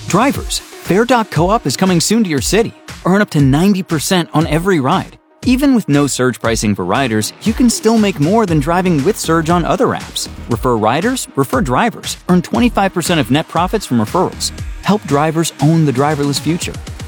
Drivers, Fare.coop is coming soon to your city. Earn up to 90% on every ride. Even with no surge pricing for riders, you can still make more than driving with Surge on other apps. Refer riders, refer drivers. Earn 25% of net profits from referrals. Help drivers own the driverless future.